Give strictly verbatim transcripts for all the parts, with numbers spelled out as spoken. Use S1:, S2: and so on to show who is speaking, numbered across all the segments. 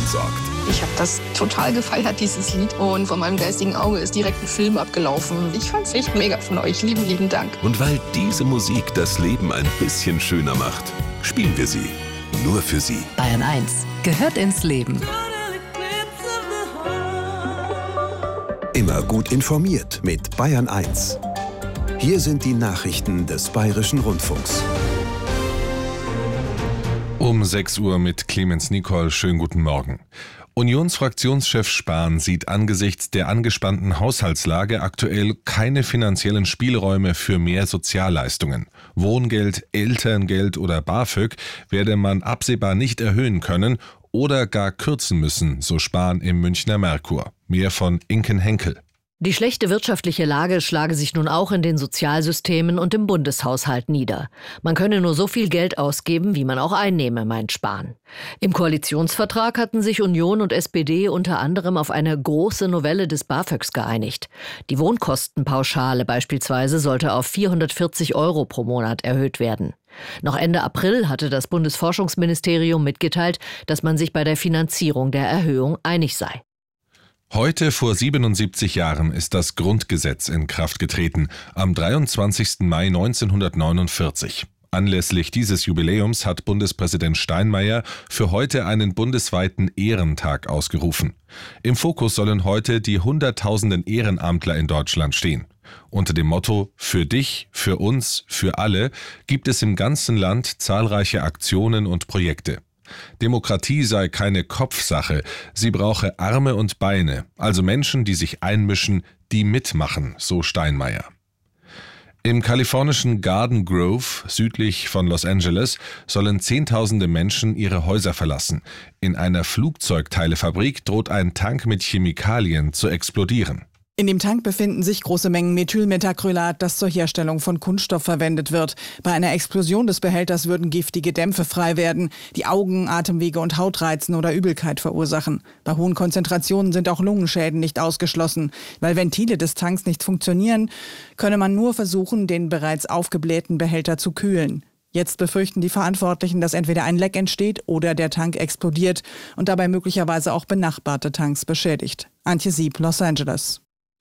S1: sorgt.
S2: Ich habe das total gefeiert, dieses Lied. Und vor meinem geistigen Auge ist direkt ein Film abgelaufen. Ich fand's echt mega von euch. Lieben, lieben Dank.
S1: Und weil diese Musik das Leben ein bisschen schöner macht, spielen wir sie nur für Sie.
S3: Bayern eins gehört ins Leben.
S4: Immer gut informiert mit Bayern eins. Hier sind die Nachrichten des Bayerischen Rundfunks.
S5: Um sechs Uhr mit Clemens Nicol. Schönen guten Morgen. Unionsfraktionschef Spahn sieht angesichts der angespannten Haushaltslage aktuell keine finanziellen Spielräume für mehr Sozialleistungen. Wohngeld, Elterngeld oder BAföG werde man absehbar nicht erhöhen können oder gar kürzen müssen, so Spahn im Münchner Merkur. Mehr von Inken Henkel.
S6: Die schlechte wirtschaftliche Lage schlage sich nun auch in den Sozialsystemen und im Bundeshaushalt nieder. Man könne nur so viel Geld ausgeben, wie man auch einnehme, meint Spahn. Im Koalitionsvertrag hatten sich Union und S P D unter anderem auf eine große Novelle des BAföGs geeinigt. Die Wohnkostenpauschale beispielsweise sollte auf vierhundertvierzig Euro pro Monat erhöht werden. Noch Ende April hatte das Bundesforschungsministerium mitgeteilt, dass man sich bei der Finanzierung der Erhöhung einig sei.
S5: Heute vor siebenundsiebzig Jahren ist das Grundgesetz in Kraft getreten, am dreiundzwanzigsten Mai neunzehnhundertneunundvierzig. Anlässlich dieses Jubiläums hat Bundespräsident Steinmeier für heute einen bundesweiten Ehrentag ausgerufen. Im Fokus sollen heute die Hunderttausenden Ehrenamtler in Deutschland stehen. Unter dem Motto »Für dich, für uns, für alle« gibt es im ganzen Land zahlreiche Aktionen und Projekte. Demokratie sei keine Kopfsache, sie brauche Arme und Beine, also Menschen, die sich einmischen, die mitmachen, so Steinmeier. Im kalifornischen Garden Grove, südlich von Los Angeles, sollen Zehntausende Menschen ihre Häuser verlassen. In einer Flugzeugteilefabrik droht ein Tank mit Chemikalien zu explodieren.
S7: In dem Tank befinden sich große Mengen Methylmethacrylat, das zur Herstellung von Kunststoff verwendet wird. Bei einer Explosion des Behälters würden giftige Dämpfe frei werden, die Augen, Atemwege und Haut reizen oder Übelkeit verursachen. Bei hohen Konzentrationen sind auch Lungenschäden nicht ausgeschlossen. Weil Ventile des Tanks nicht funktionieren, könne man nur versuchen, den bereits aufgeblähten Behälter zu kühlen. Jetzt befürchten die Verantwortlichen, dass entweder ein Leck entsteht oder der Tank explodiert und dabei möglicherweise auch benachbarte Tanks beschädigt. Antje Sieb, Los Angeles.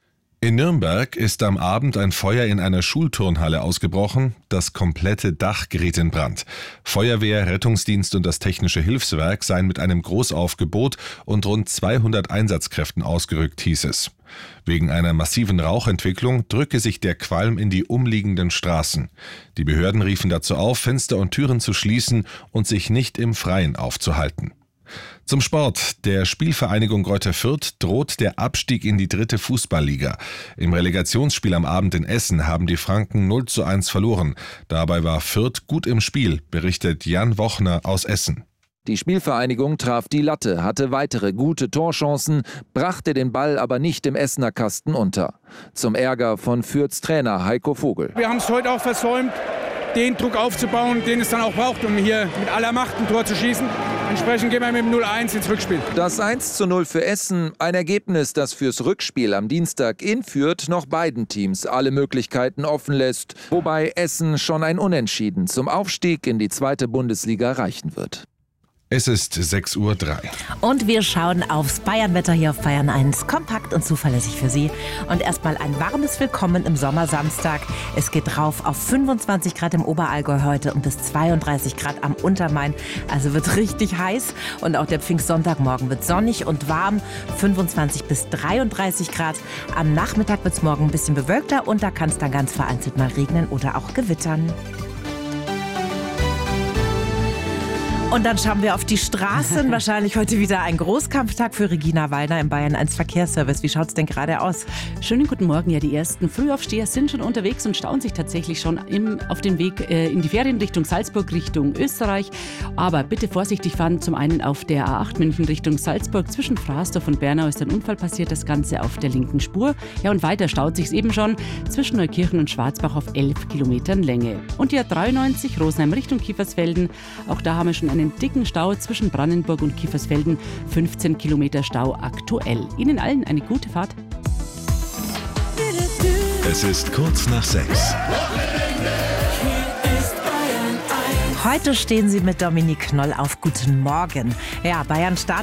S5: In Nürnberg ist am Abend ein Feuer in einer Schulturnhalle ausgebrochen. Das komplette Dach geriet in Brand. Feuerwehr, Rettungsdienst und das Technische Hilfswerk seien mit einem Großaufgebot und rund zweihundert Einsatzkräften ausgerückt, hieß es. Wegen einer massiven Rauchentwicklung drücke sich der Qualm in die umliegenden Straßen. Die Behörden riefen dazu auf, Fenster und Türen zu schließen und sich nicht im Freien aufzuhalten. Zum Sport. Der Spielvereinigung Greuther Fürth droht der Abstieg in die dritte Fußballliga. Im Relegationsspiel am Abend in Essen haben die Franken null zu eins verloren. Dabei war Fürth gut im Spiel, berichtet Jan Wochner aus Essen.
S8: Die Spielvereinigung traf die Latte, hatte weitere gute Torchancen, brachte den Ball aber nicht im Essener Kasten unter. Zum Ärger von Fürths Trainer Heiko Vogel.
S9: Wir haben es heute auch versäumt, den Druck aufzubauen, den es dann auch braucht, um hier mit aller Macht ein Tor zu schießen. Entsprechend gehen wir mit dem null eins ins Rückspiel.
S8: Das eins zu null für Essen, ein Ergebnis, das fürs Rückspiel am Dienstag in Fürth noch beiden Teams alle Möglichkeiten offen lässt, wobei Essen schon ein Unentschieden zum Aufstieg in die zweite Bundesliga reichen wird.
S5: Es ist sechs Uhr drei.
S10: Und wir schauen aufs Bayernwetter hier auf Bayern eins. Kompakt und zuverlässig für Sie. Und erstmal ein warmes Willkommen im Sommersamstag. Es geht rauf auf fünfundzwanzig Grad im Oberallgäu heute und bis zweiunddreißig Grad am Untermain. Also wird richtig heiß. Und auch der Pfingstsonntagmorgen wird sonnig und warm. fünfundzwanzig bis dreiunddreißig Grad. Am Nachmittag wird es morgen ein bisschen bewölkter und da kann es dann ganz vereinzelt mal regnen oder auch gewittern. Und dann schauen wir auf die Straßen. Wahrscheinlich heute wieder ein Großkampftag für Regina Wallner im Bayern eins Verkehrsservice. Wie schaut es denn gerade aus?
S11: Schönen guten Morgen. Ja, die ersten Frühaufsteher sind schon unterwegs und stauen sich tatsächlich schon im, auf den Weg äh, in die Ferien Richtung Salzburg, Richtung Österreich. Aber bitte vorsichtig fahren. Zum einen auf der A acht München Richtung Salzburg. Zwischen Frasdorf und Bernau ist ein Unfall passiert. Das Ganze auf der linken Spur. Ja, und weiter staut sich eben schon zwischen Neukirchen und Schwarzbach auf elf Kilometern Länge. Und die A dreiundneunzig Rosenheim Richtung Kiefersfelden. Auch da haben wir schon einen dicken Stau zwischen Brandenburg und Kiefersfelden. fünfzehn Kilometer Stau aktuell. Ihnen allen eine gute Fahrt.
S1: Es ist kurz nach sechs.
S10: Heute stehen Sie mit Dominique Knoll auf Guten Morgen. Ja, Bayern startet